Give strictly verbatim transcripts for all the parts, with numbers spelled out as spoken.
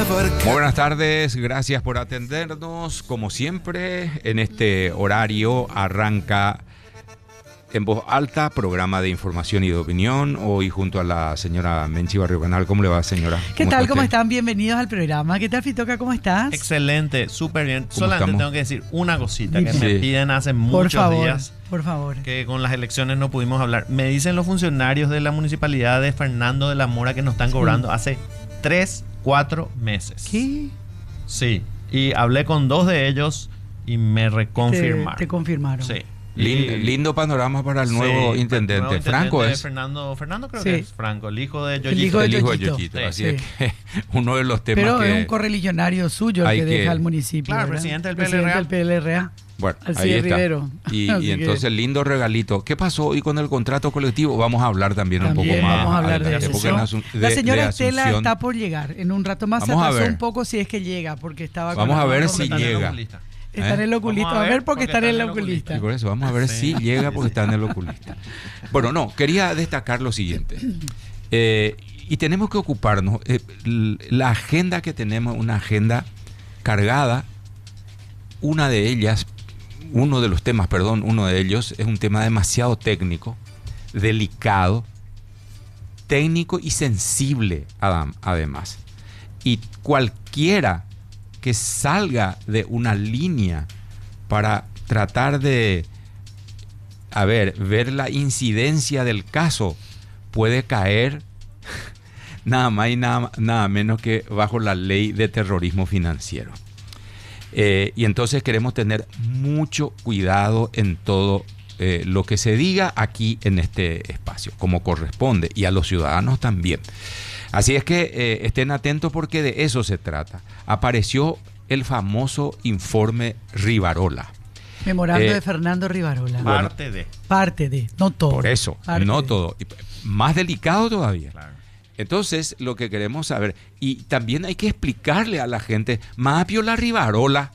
Muy buenas tardes, gracias por atendernos. Como siempre, en este horario arranca En Voz Alta, programa de información y de opinión. Hoy junto a la señora Menchi Barriocanal. ¿Cómo le va, señora? ¿Qué tal? ¿Cómo están? Bienvenidos al programa. ¿Qué tal, Fitoca? ¿Cómo estás? Excelente, súper bien. Solamente estamos? tengo que decir una cosita que Sí. me piden hace Por muchos favor, días. por favor. Que con las elecciones no pudimos hablar. Me dicen los funcionarios de la municipalidad de Fernando de la Mora que nos están Sí. cobrando hace tres, cuatro meses. ¿Qué? Sí. Y hablé con dos de ellos y me reconfirmaron. Te, te confirmaron. Sí. Lindo, Y- lindo panorama para el Sí, nuevo el intendente. nuevo intendente Franco es. Fernando, Fernando creo Sí. que es Franco, el hijo de Yoyito. El hijo de El hijo de Yoyito. Yoyito. Sí. Así Sí. es que uno de los temas Pero que... es un correligionario suyo el hay que, que- deja al municipio. Claro, ¿verdad? presidente del Presidente P L R A. del P L R A. Bueno, Así ahí es, está. Rivero. Y, Así y que- entonces, lindo regalito. ¿Qué pasó hoy con el contrato colectivo? Vamos a hablar también, un También poco más vamos a hablar de adelante, eso. porque en asun- La de- señora de Estela Asunción- está por llegar. En un rato más se Vamos a atrasó ver. un poco si es que llega, porque estaba Vamos con a la- ver con- si Está en el llega. oculista. Está en el oculista. Vamos A ver, porque está en el Y oculista. por eso, vamos a ver Sí. si llega porque está en el oculista. Bueno, no, quería destacar lo siguiente. Eh, y tenemos que ocuparnos. eh, l- la agenda que tenemos, una agenda cargada. Una de ellas, uno de los temas, perdón, uno de ellos es un tema demasiado técnico, delicado, técnico y sensible, Adam, además. Y cualquiera que salga de una línea para tratar de, a ver, ver la incidencia del caso, puede caer nada más y nada, nada menos que bajo la ley de terrorismo financiero. Eh, y entonces queremos tener mucho cuidado en todo eh, lo que se diga aquí en este espacio, como corresponde, y a los ciudadanos también. Así es que eh, estén atentos porque de eso se trata. Apareció el famoso informe Rivarola. Memorando Eh, de Fernando Rivarola. Bueno. Parte de. Parte de, no todo. Por eso, Parte no de. todo. Y más delicado todavía. Claro. Entonces, lo que queremos saber, y también hay que explicarle a la gente, Mapio la Rivarola.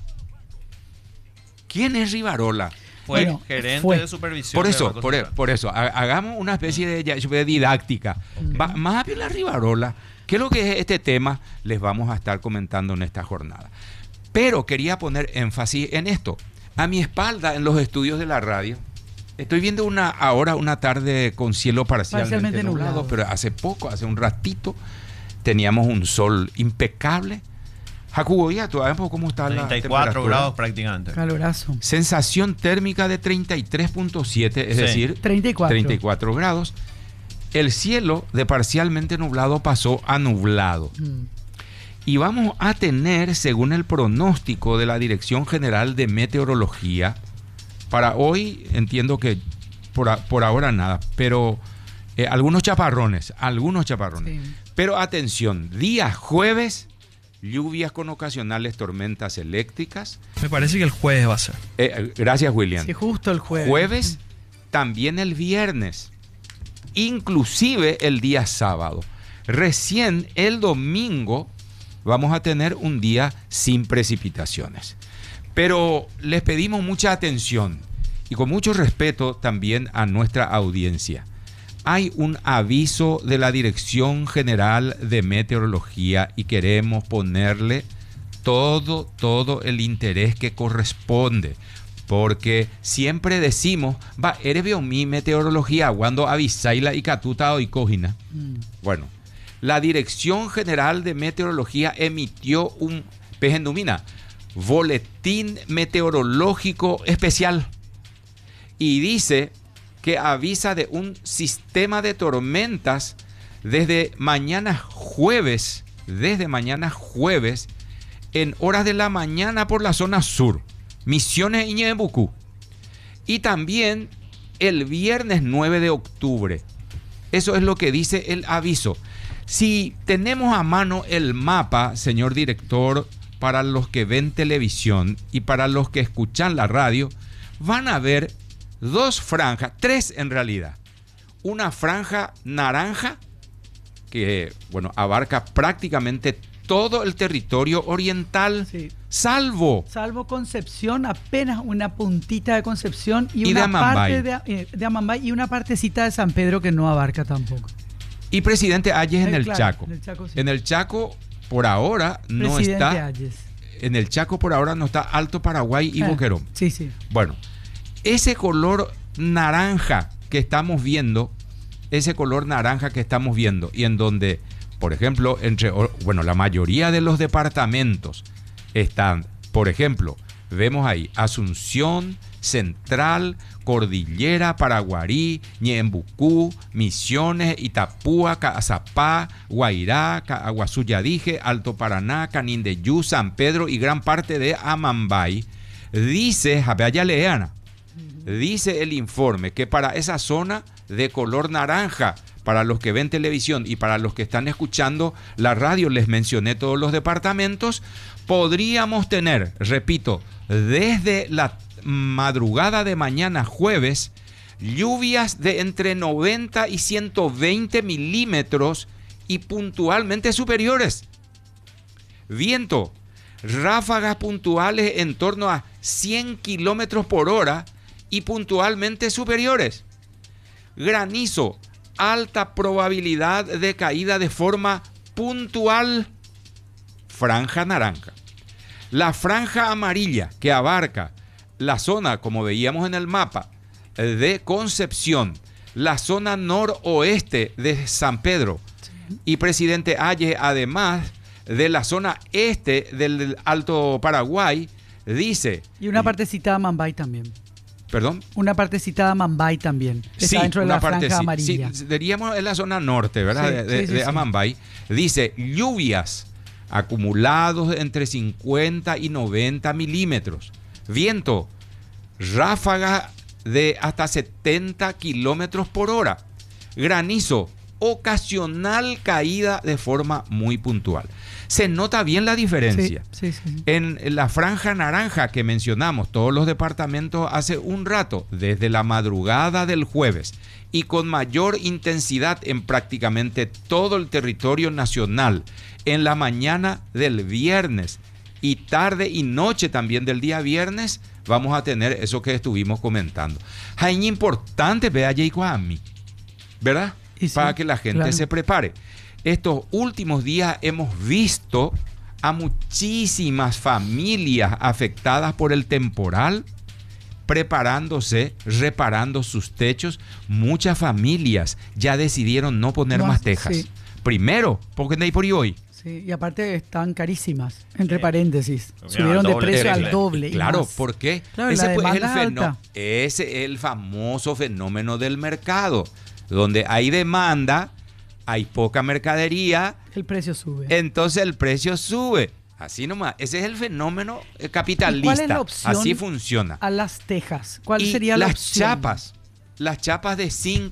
¿Quién es Rivarola? Fue Bueno, gerente fue. de supervisión. Por del eso, Banco por, Central. por eso, ha- hagamos una especie de, ya- de didáctica. Va- Mapio la Rivarola, ¿qué es lo que es este tema? Les vamos a estar comentando en esta jornada. Pero quería poner énfasis en esto. A mi espalda, en los estudios de la radio, estoy viendo una ahora una tarde con cielo parcialmente, Parcialmente nublado, nublado. pero hace poco, hace un ratito, teníamos un sol impecable. Jacobo, ya todavía cómo está la treinta y cuatro temperatura? grados prácticamente. Calorazo. Sensación térmica de treinta y tres punto siete, es Sí. decir, treinta y cuatro. treinta y cuatro grados. El cielo de parcialmente nublado pasó a nublado. Mm. Y vamos a tener, según el pronóstico de la Dirección General de Meteorología, para hoy entiendo que por, a- por ahora nada, pero eh, algunos chaparrones, algunos chaparrones. Sí. Pero atención, día jueves, lluvias con ocasionales tormentas eléctricas. Me parece que el jueves va a ser. Eh, eh, gracias, William. Sí, justo el jueves. Jueves, también el viernes, inclusive el día sábado. Recién el domingo vamos a tener un día sin precipitaciones. Pero les pedimos mucha atención y con mucho respeto también a nuestra audiencia. Hay un aviso de la Dirección General de Meteorología y queremos ponerle todo, todo el interés que corresponde. Porque siempre decimos, va, eres mi meteorología, cuando avisaila y catuta o y cojina. Mm. Bueno, la Dirección General de Meteorología emitió un, pejendumina, boletín meteorológico especial. Y dice que avisa de un sistema de tormentas desde mañana jueves, desde mañana jueves, en horas de la mañana por la zona sur, Misiones y Ñebucú. Y también el viernes nueve de octubre. Eso es lo que dice el aviso. Si tenemos a mano el mapa, señor director, para los que ven televisión y para los que escuchan la radio, van a ver dos franjas, tres en realidad. Una franja naranja que, bueno, abarca prácticamente todo el territorio oriental, Sí. salvo Salvo Concepción, apenas una puntita de Concepción y, Y de una Amambay. parte de, eh, de Amambay y una partecita de San Pedro que no abarca tampoco. y Presidente Hayes en Eh, el claro, Chaco. en el Chaco, sí. En el Chaco por ahora no Presidente está, Ayes. en el Chaco por ahora no está Alto Paraguay y Ah, Boquerón. Sí, sí. Bueno, ese color naranja que estamos viendo, ese color naranja que estamos viendo, y en donde, por ejemplo, entre, bueno, la mayoría de los departamentos están, por ejemplo, vemos ahí Asunción, Central, Cordillera, Paraguarí, Ñembucú, Misiones, Itapúa, Caazapá, Guairá, Aguazú Yadije, Alto Paraná, Canindeyú, San Pedro y gran parte de Amambay. Dice, Japaya Leana, dice el informe que para esa zona de color naranja, para los que ven televisión y para los que están escuchando la radio, les mencioné todos los departamentos, podríamos tener, repito, desde la madrugada de mañana jueves, lluvias de entre noventa y ciento veinte milímetros y puntualmente superiores. Viento, ráfagas puntuales en torno a cien kilómetros por hora y puntualmente superiores. Granizo, alta probabilidad de caída de forma puntual. Franja naranja. La franja amarilla que abarca la zona, como veíamos en el mapa, de Concepción, la zona noroeste de San Pedro y Presidente Ayes, además de la zona este del Alto Paraguay, dice... Y una partecita de Mambay también. ¿Perdón? Una partecita de Mambay también. Está Sí, dentro de una la parte franja sí. amarilla. Sí, diríamos en la zona norte, ¿verdad? Sí, de de, sí, sí, de sí. Amambay. Dice lluvias acumulados entre cincuenta y noventa milímetros. Viento, ráfaga de hasta setenta kilómetros por hora. Granizo, ocasional caída de forma muy puntual. Se nota bien la diferencia. Sí, sí, sí. En la franja naranja que mencionamos, todos los departamentos hace un rato, desde la madrugada del jueves y con mayor intensidad en prácticamente todo el territorio nacional, en la mañana del viernes y tarde y noche también del día viernes, vamos a tener eso que estuvimos comentando. Es importante, vea, Jaycoami, ¿verdad? Y sí, para que la gente claro. se prepare. Estos últimos días hemos visto a muchísimas familias afectadas por el temporal, preparándose, reparando sus techos. Muchas familias ya decidieron no poner No, más tejas. sí. Primero, porque no hay por hoy. Sí, y aparte están carísimas, entre Sí. paréntesis. Subieron Subieron al de doble, precio triple. al doble. y Claro, más. ¿por qué? Claro, ese, la pues, es el demanda es fenó- alta. ese es el famoso fenómeno del mercado, donde hay demanda, hay poca mercadería, El precio sube. entonces el precio sube. Así nomás. Ese es el fenómeno eh, capitalista. ¿Y cuál es la opción Así funciona. a las tejas? ¿Cuál Y sería la las opción? chapas, las chapas de zinc,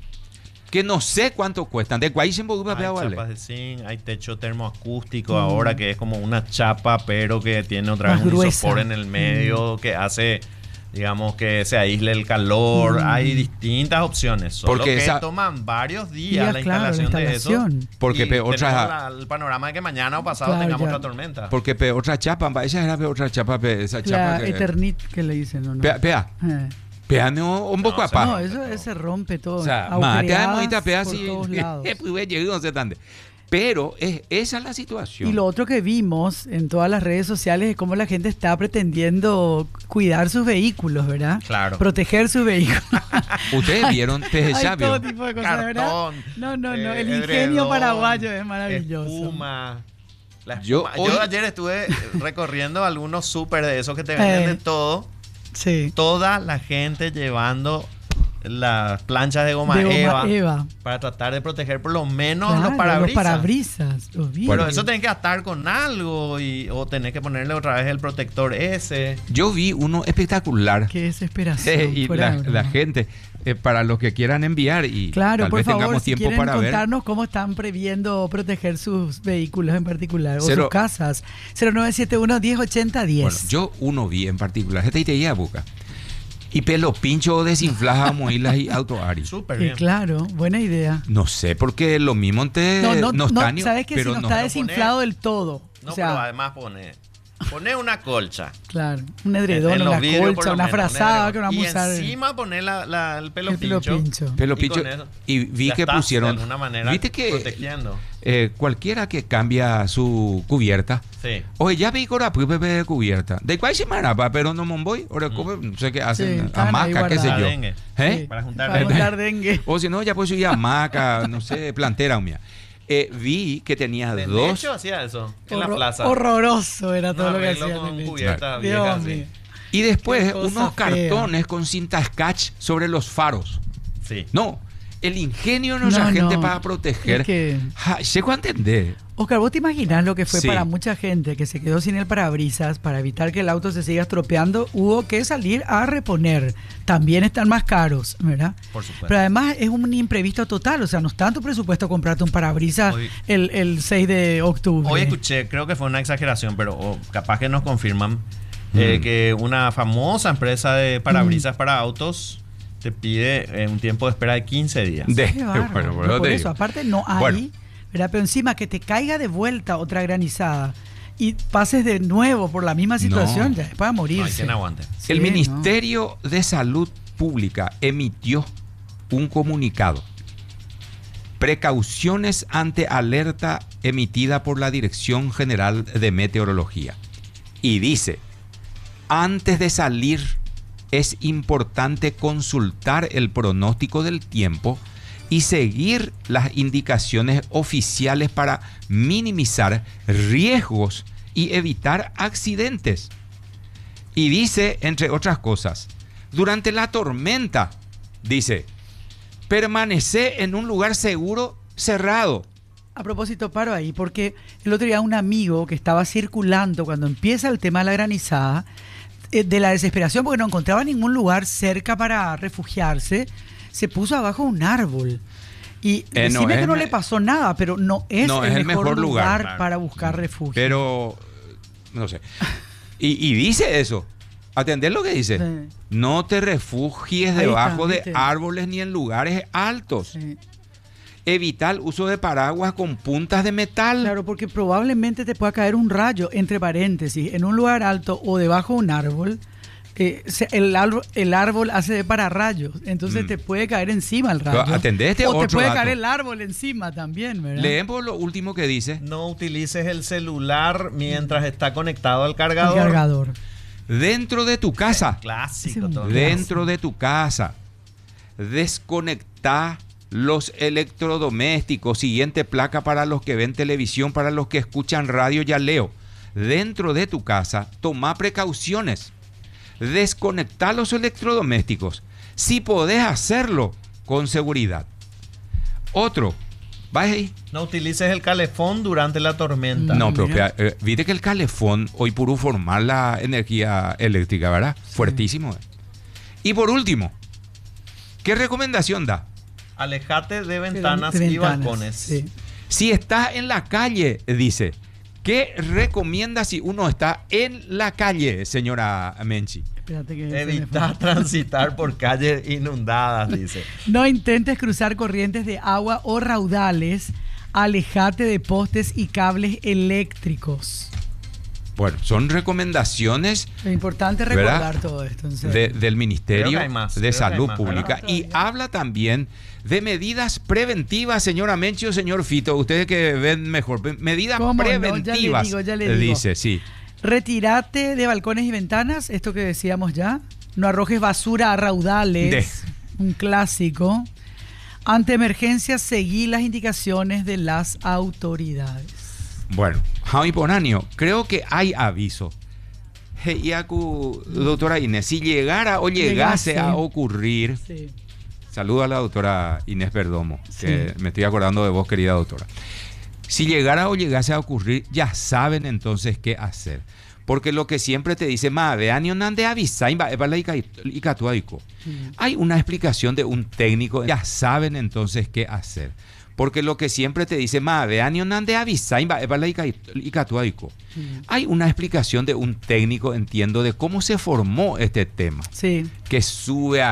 que no sé cuánto cuestan. De Guaysenburg, Hay vale. chapas de zinc, hay techo termoacústico ahora que es como una chapa, pero que tiene otra Más vez un gruesa. isopor en el medio que hace, digamos, que se aísle el calor. Mm. Hay distintas opciones. Solo Porque que esa- toman varios días Días, la claro, la instalación de instalación. eso. Porque y pe- otra- tenemos la- el panorama de que mañana o pasado Claro, tengamos ya. otra tormenta. Porque pe, otra chapa, pa, esa era pe, otra chapa, pe, esa La chapa que... Eternit que le dicen, ¿o no? Pea, pea, Eh. pea no, un poco No, apá. No, eso, eso se rompe todo. O sea, mate a Agujereadas moita pea por así. todos lados. Pues, llegó, no sé dónde. Pero es, esa es la situación. Y lo otro que vimos en todas las redes sociales es cómo la gente está pretendiendo cuidar sus vehículos, ¿verdad? Claro. Proteger sus vehículos. Ustedes vieron, te Hay ya todo vio. tipo de cosas, ¿verdad? Cartón. No, no, no. eh, El ingenio edredón, paraguayo es maravilloso. Espuma. La Yo espuma. Yo, hoy- ayer estuve recorriendo algunos súper de esos que te venden Eh. de todo. Sí. Toda la gente llevando las planchas de goma, De goma eva, eva. para tratar de proteger por lo menos Claro, los parabrisas. Los parabrisas. Los vidrios. Pero eso tenés que atar con algo y, o tenés que ponerle otra vez el protector ese. Yo vi uno espectacular. Qué desesperación. Eh, y fuera la, de broma. la gente, eh, para los que quieran enviar y Claro, tal por vez favor, tengamos si tiempo quieren para ver. contarnos cómo están previendo proteger sus vehículos en particular o Cero- sus casas. cero nueve siete uno, diez ochenta, diez. Bueno, yo uno vi en particular. Esta idea ya busca. Y pelo pincho desinflaja moilas y autoari. Súper Sí, bien. claro, buena idea. No sé, porque lo mismo te No, no, no, está ni- sabes que si pero no no- está Pero desinflado del todo. No, o sea, pero además pone Poné una colcha. Claro, un edredón, En los una vidrios, por colcha, lo una menos, frazada un que edredón. vamos a Y usar. encima poner la, la- el pelo El pelo pincho. pincho. Pelo Y pincho. con eso Y vi ya que estás, pusieron. de alguna manera, Viste que protegiendo. eh, cualquiera que cambia su cubierta. Sí. Oye, ya vi ahora pues bebé de cubierta. ¿De cuál semana? Pa, pero no monboy. Ahora Mm. come, no sé qué Sí, hacen. estaban ahí Hamaca, qué sé Para yo. dengue. ¿Eh? Sí, Para juntar para dengue. juntar dengue. O si no, ya pues ir hamaca, no sé, plantera mía. Eh, vi que tenía De dos. hecho hacía eso en la Horror- plaza. Horroroso era todo Un lo que arreglo hacían. con en leche. cubiertas Dios viejas, mío. sí. Y después Qué cosa unos fea. cartones con cinta scotch sobre los faros. Sí. No, el ingenio de nuestra No, gente no. para proteger. Es que- Ja, llego a entender. Oscar, ¿vos te imaginas lo que fue Sí. para mucha gente que se quedó sin el parabrisas para evitar que el auto se siga estropeando? Hubo que salir a reponer. También están más caros, ¿verdad? Por supuesto. Pero además es un imprevisto total. O sea, no está en tu presupuesto comprarte un parabrisas Hoy- el, el seis de octubre. Hoy escuché, creo que fue una exageración, pero oh, capaz que nos confirman eh, Mm. que una famosa empresa de parabrisas Mm. para autos te pide eh, un tiempo de espera de quince días. De- Qué bárbaro. bueno, por No, eso por te eso, digo. aparte no hay, Bueno. ¿verdad? Pero encima que te caiga de vuelta otra granizada y pases de nuevo por la misma situación, No. ya es para No hay morirse. quien aguante. Sí, el ¿no? Ministerio de Salud Pública emitió un comunicado. Precauciones ante alerta emitida por la Dirección General de Meteorología. Y dice, antes de salir es importante consultar el pronóstico del tiempo y seguir las indicaciones oficiales para minimizar riesgos y evitar accidentes. Y dice, entre otras cosas, durante la tormenta, dice, permanece en un lugar seguro, cerrado. A propósito, paro ahí, porque el otro día un amigo que estaba circulando cuando empieza el tema de la granizada, eh, de la desesperación porque no encontraba ningún lugar cerca para refugiarse, se puso abajo de un árbol. Y Eh, no, decime es que no me- le pasó nada, pero no es, No, el, es el mejor mejor lugar, lugar, claro. para buscar refugio. Pero, no sé. Y, y dice eso. ¿Atendés lo que dice? Sí. No te refugies Ahí debajo está, de ¿viste? árboles ni en lugares altos. Sí. Evita el uso de paraguas con puntas de metal. Claro, porque probablemente te pueda caer un rayo, entre paréntesis, en un lugar alto o debajo de un árbol. Eh, se- el, árbol el árbol hace de pararrayos, entonces Mm. te puede caer encima el rayo. Pero atendé este o te otro puede dato. caer el árbol encima también, ¿verdad? Leemos lo último que dice. No utilices el celular mientras está conectado al El cargador. cargador. Dentro de tu casa. Clásico. Ese es un todo. clásico. Dentro de tu casa. Desconecta los electrodomésticos. Siguiente placa para los que ven televisión, para los que escuchan radio, ya leo. Dentro de tu casa, toma precauciones. Desconecta los electrodomésticos. Si podés hacerlo con seguridad. Otro. ¿Vas ahí? No utilices el calefón durante la tormenta. No, pero mira. eh, viste que el calefón hoy pudo formar la energía eléctrica, ¿verdad? Fuertísimo. Y por último, ¿qué recomendación da? Alejate de ventanas, De y ventanas, balcones. sí. Si estás en la calle, dice, ¿qué recomienda si uno está en la calle, señora Menchi? Espérate que se me Evita fue. transitar por calles inundadas, dice. No intentes cruzar corrientes de agua o raudales. Alejate de postes y cables eléctricos. Bueno, son recomendaciones Es importante ¿verdad? recordar todo esto. en serio. de- del Creo Ministerio que hay más, de creo que hay Salud más, Pública ¿verdad? y habla también de medidas preventivas, señora Menchi o señor Fito, ustedes que ven mejor, medidas ¿Cómo no? Ya le preventivas, digo, ya le digo. dice, sí. Retírate de balcones y ventanas, esto que decíamos ya. No arrojes basura a raudales, un clásico. Ante emergencias, seguí las indicaciones de las autoridades. Bueno, Javi Ponanio, creo que hay aviso. Heiaku, doctora Inés, si llegara o llegase Llegase. a ocurrir, Sí. saludo a la doctora Inés Perdomo, que Sí. me estoy acordando de vos, querida doctora. Si llegara o llegase a ocurrir, ya saben entonces qué hacer. Porque lo que siempre te dice, ma, vean y onande avisa, hay una explicación de un técnico, ya saben entonces qué hacer. Porque lo que siempre te dice, ma, vean y onande avisa, hay una explicación de un técnico, entiendo, de cómo se formó este tema, Sí. que sube a